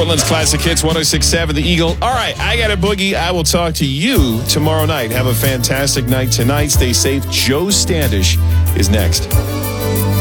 Portland's Classic Hits 106.7 The Eagle. All right, I got a boogie. I will talk to you tomorrow night. Have a fantastic night tonight. Stay safe. Joe Standish is next.